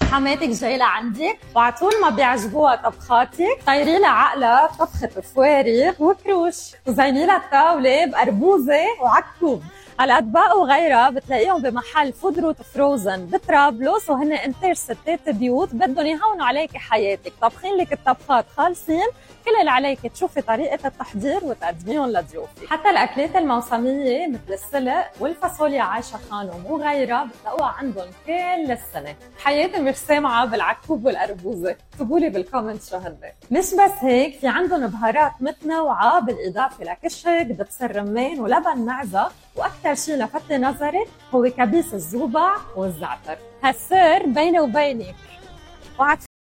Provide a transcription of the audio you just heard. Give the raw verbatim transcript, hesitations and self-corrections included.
حماتك جاي لعندك وعطول ما بيعجبوها طبخاتك طيري لها عقلها بطبخة فوارغ وكروش وزيني لها الطاولة بقربوزة وعكوب. هالأطباق وغيرها بتلاقيهم بمحل فود روت فروزن بطرابلس وهن انتاج ستات بيوت بدهم يهونوا عليكي حياتك، طبخين لك الطبخات خالصين، كل اللي عليك تشوفي طريقة التحضير وتقدميهم لضيوفك. حتى الأكلات الموسمية مثل السلق والفاصوليا عايشة خانم وغيرها بتلاقوها عندهم كل السنة. حياتي مش سامعة بالعكوب والقربوزة، اكتبولي بالكومنت شو هن. مش بس هيك، في عندهم بهارات متنوعة بالإضافة لكشك دبس الرمان ولبن معزة، وأكثر شيء لفت نظري هو كبيس الزوبع والزعتر. هالسر بيني وبينك.